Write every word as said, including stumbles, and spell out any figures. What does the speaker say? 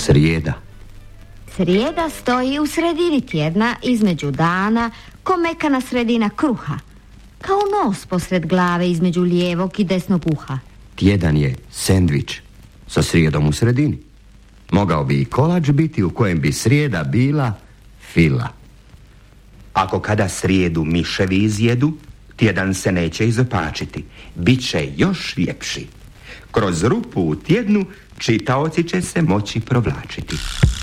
Srijeda. Srijeda stoji u sredini tjedna između dana ko mekana sredina kruha, kao nos posred glave između lijevog i desnog uha. Tjedan je sendvič sa srijedom u sredini. Mogao bi i kolač biti u kojem bi srijeda bila fila. Ako kada srijedu miševi izjedu, tjedan se neće izopačiti. Biće još ljepši. Kroz rupu u tjednu čitaoci će se moći provlačiti.